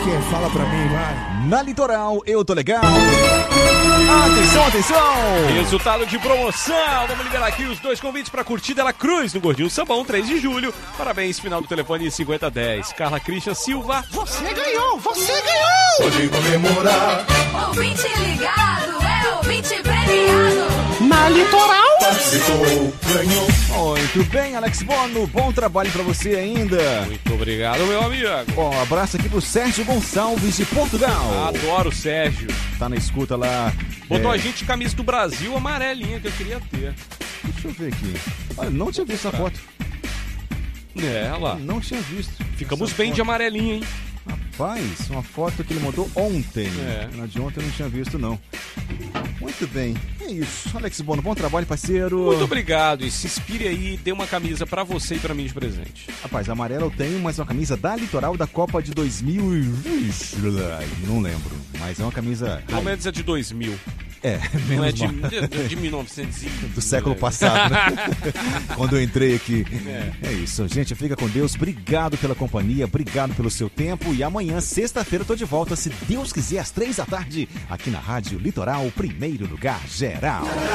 que? Fala pra mim, vai. Na Litoral, eu tô legal. Atenção, atenção! Resultado de promoção. Vamos liberar aqui os 2 convites para curtir Dela Cruz no Gordinho Sambão, 3 de julho. Parabéns, final do telefone 5010. Carla Christian Silva. Você ganhou, você ganhou! Pode comemorar. Ouvinte ligado, é ouvinte premiado. Na Litoral. Participou, ganhou. Muito bem, Alex Bono, bom trabalho pra você ainda. Muito obrigado, meu amigo. Ó, abraço aqui pro Sérgio Gonçalves de Portugal. Adoro o Sérgio. Tá na escuta lá. Botou a gente de camisa do Brasil amarelinha que eu queria ter. Deixa eu ver aqui. Olha, não tinha visto essa foto. É, olha lá. Não tinha visto. Ficamos essa bem foto. de amarelinha, hein? Rapaz, uma foto que ele mandou ontem. É. Na de ontem eu não tinha visto, não. Muito bem, é isso. Alex Bono, bom trabalho, parceiro. Muito obrigado. E se inspire aí, dê uma camisa pra você e pra mim de presente. Rapaz, amarela eu tenho, mas é uma camisa da Litoral da Copa de 2000 e... Não lembro, mas é uma camisa... Pelo menos é de 2000. É, Não é menos de 1900 do século passado, né? Quando eu entrei aqui. É. isso, gente, fica com Deus. Obrigado pela companhia, obrigado pelo seu tempo. E amanhã, sexta-feira, eu tô de volta, se Deus quiser, às 3 da tarde, aqui na Rádio Litoral, primeiro lugar geral.